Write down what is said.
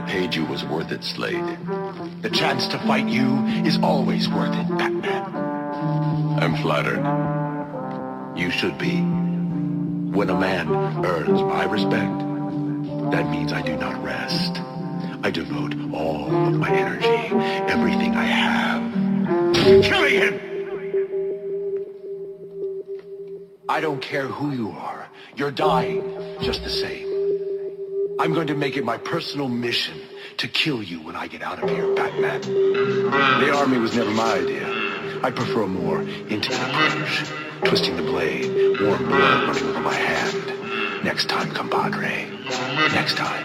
paid you was worth it, Slade. The chance to fight you is always worth it, Batman. I'm flattered. You should be. When a man earns my respect, that means I do not rest. I devote all of my energy, everything I have, to killing him! I don't care who you are. You're dying just the same. I'm going to make it my personal mission to kill you when I get out of here, Batman. The army was never my idea. I prefer a more intimate approach. Twisting the blade, warm blood running over my hand. Next time, compadre. Next time.